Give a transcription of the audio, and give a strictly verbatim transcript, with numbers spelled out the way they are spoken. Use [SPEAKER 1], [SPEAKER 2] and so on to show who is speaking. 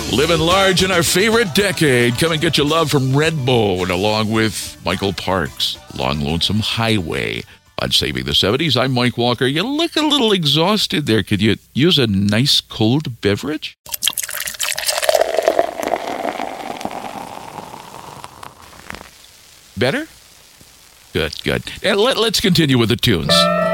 [SPEAKER 1] Living large in our favorite decade. Come and get your love from Redbone, along with Michael Parks, Long Lonesome Highway. On Saving the seventies, I'm Mike Walker. You look a little exhausted there. Could you use a nice cold beverage? Better? Good, good. And let, let's continue with the tunes.